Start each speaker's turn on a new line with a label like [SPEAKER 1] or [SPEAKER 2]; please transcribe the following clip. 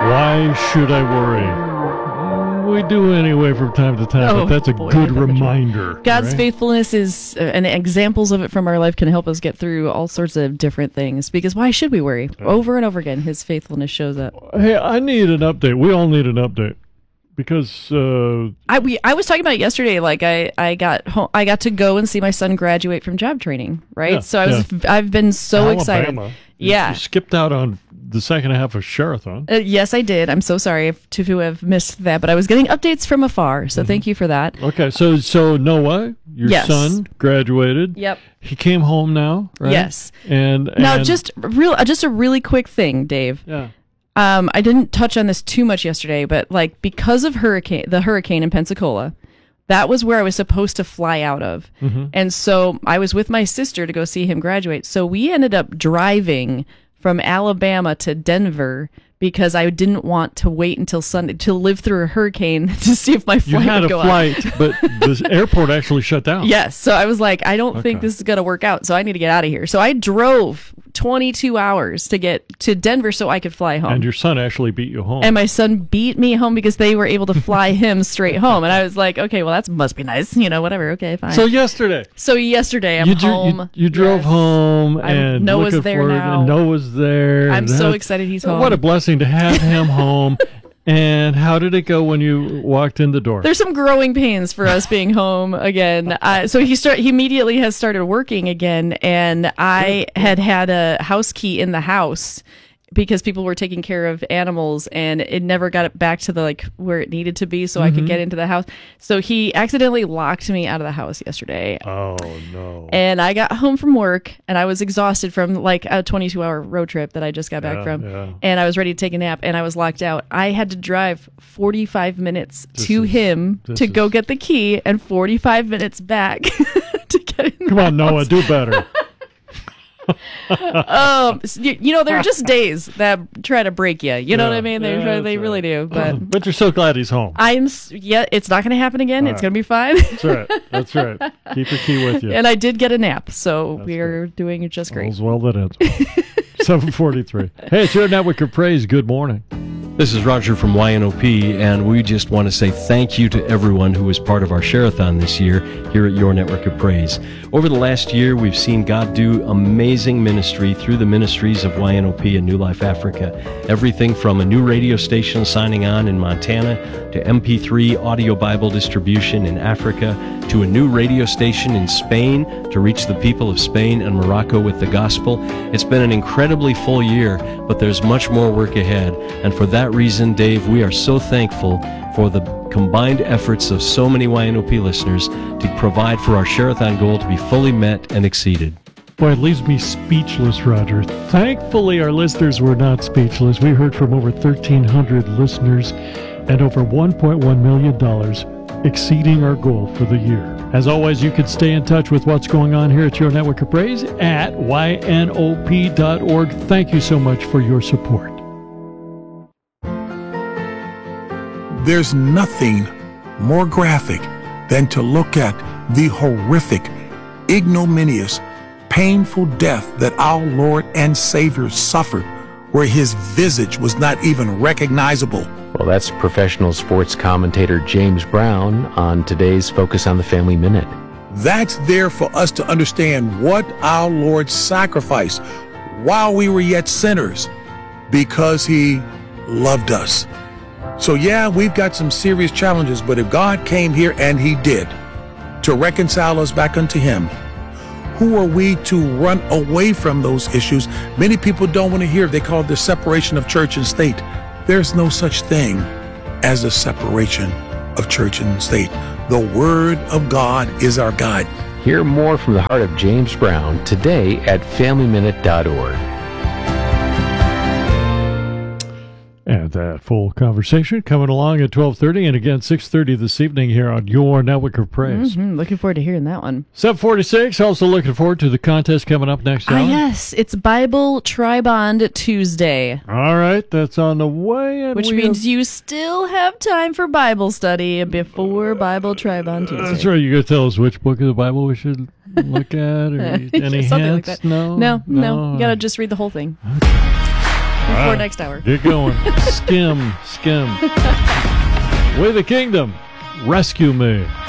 [SPEAKER 1] Why should I worry? We do anyway from time to time, but that's a good reminder.
[SPEAKER 2] God's
[SPEAKER 1] right?
[SPEAKER 2] faithfulness is, and examples of it from our life can help us get through all sorts of different things. Because why should we worry? Over and over again, His faithfulness shows up.
[SPEAKER 1] Hey, I need an update. We all need an update. Because
[SPEAKER 2] I was talking about it yesterday. Like I got to go and see my son graduate from job training. Right,
[SPEAKER 1] Yeah,
[SPEAKER 2] so I've been so excited. Yeah,
[SPEAKER 1] you skipped out on the second half of Sherathon.
[SPEAKER 2] Yes, I did. I'm so sorry to who have missed that, but I was getting updates from afar. So thank you for that.
[SPEAKER 1] Okay, so Noah, your son graduated.
[SPEAKER 2] Yep.
[SPEAKER 1] He came home now, right?
[SPEAKER 2] Yes.
[SPEAKER 1] And
[SPEAKER 2] now just a really quick thing, Dave.
[SPEAKER 1] Yeah.
[SPEAKER 2] I didn't touch on this too much yesterday, but like because of the hurricane in Pensacola, that was where I was supposed to fly out of.
[SPEAKER 1] Mm-hmm.
[SPEAKER 2] And so I was with my sister to go see him graduate. So we ended up driving from Alabama to Denver because I didn't want to wait until Sunday to live through a hurricane to see if my flight would go
[SPEAKER 1] out. You had a flight, but the airport actually shut down.
[SPEAKER 2] Yes. So I was like, I don't think this is going to work out. So I need to get out of here. So I drove 22 hours to get to Denver so I could fly home.
[SPEAKER 1] And your son actually beat you home.
[SPEAKER 2] And my son beat me home because they were able to fly him straight home. And I was like, okay, well, that must be nice. Whatever. Okay, fine.
[SPEAKER 1] So yesterday
[SPEAKER 2] I'm home.
[SPEAKER 1] You drove home and
[SPEAKER 2] Noah's there now.
[SPEAKER 1] And Noah's there.
[SPEAKER 2] I'm so excited he's home.
[SPEAKER 1] What a blessing to have him home. And how did it go when you walked in the door?
[SPEAKER 2] There's some growing pains for us being home again. So he immediately has started working again, and I had a house key in the house because people were taking care of animals, and it never got it back to the where it needed to be, so I could get into the house. So he accidentally locked me out of the house yesterday.
[SPEAKER 1] Oh no!
[SPEAKER 2] And I got home from work, and I was exhausted from a 22-hour road trip that I just got back from, and I was ready to take a nap, and I was locked out. I had to drive 45 minutes to him to go get the key, and 45 minutes back to get in.
[SPEAKER 1] Come on, Noah, do better.
[SPEAKER 2] There are just days that try to break you. You know what I mean? They really do.
[SPEAKER 1] But you're so glad he's home.
[SPEAKER 2] It's not going to happen again. It's going to be fine.
[SPEAKER 1] That's right. Keep your key with you.
[SPEAKER 2] And I did get a nap, so we are doing just great.
[SPEAKER 1] All's well that ends. 7:43. Hey, it's your network of praise. Good morning.
[SPEAKER 3] This is Roger from YNOP, and we just want to say thank you to everyone who was part of our Share-a-thon this year here at Your Network of Praise. Over the last year, we've seen God do amazing ministry through the ministries of YNOP and New Life Africa. Everything from a new radio station signing on in Montana to MP3 audio Bible distribution in Africa to a new radio station in Spain to reach the people of Spain and Morocco with the gospel. It's been an incredibly full year, but there's much more work ahead, and for that reason, Dave, we are so thankful for the combined efforts of so many YNOP listeners to provide for our Share-a-thon goal to be fully met and exceeded.
[SPEAKER 1] Boy, it leaves me speechless, Roger. Thankfully, our listeners were not speechless. We heard from over 1,300 listeners and over $1.1 million, exceeding our goal for the year. As always, you can stay in touch with what's going on here at Your Network of Praise at ynop.org. Thank you so much for your support.
[SPEAKER 4] There's nothing more graphic than to look at the horrific, ignominious, painful death that our Lord and Savior suffered, where his visage was not even recognizable.
[SPEAKER 5] Well, that's professional sports commentator James Brown on today's Focus on the Family Minute.
[SPEAKER 4] That's there for us to understand what our Lord sacrificed while we were yet sinners because he loved us. So yeah, we've got some serious challenges, but if God came here, and he did, to reconcile us back unto him, who are we to run away from those issues? Many people don't want to hear. They call it the separation of church and state. There's no such thing as a separation of church and state. The Word of God is our guide.
[SPEAKER 5] Hear more from the heart of James Brown today at FamilyMinute.org.
[SPEAKER 1] And that full conversation coming along at 12:30 and again 6:30 this evening here on Your Network of Praise.
[SPEAKER 2] Looking forward to hearing that one.
[SPEAKER 1] 7:46. Also looking forward to the contest coming up next hour.
[SPEAKER 2] Yes, it's Bible Tri-Bond Tuesday.
[SPEAKER 1] All right, that's on the way. And
[SPEAKER 2] which means you still have time for Bible study before Bible Tri-Bond Tuesday.
[SPEAKER 1] That's right. You got to tell us which book of the Bible we should look at, or any hints?
[SPEAKER 2] Like that.
[SPEAKER 1] No.
[SPEAKER 2] You got to just read the whole thing. before next hour.
[SPEAKER 1] Get going. Skim. Way the kingdom. Rescue me.